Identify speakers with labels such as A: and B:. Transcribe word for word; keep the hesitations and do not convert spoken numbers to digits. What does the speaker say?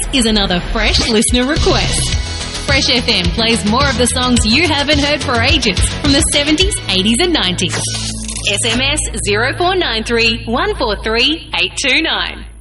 A: is another Fresh listener request. Fresh F M plays more of the songs you haven't heard for ages from the seventies, eighties and nineties. S M S zero four nine three, one four three, eight two nine.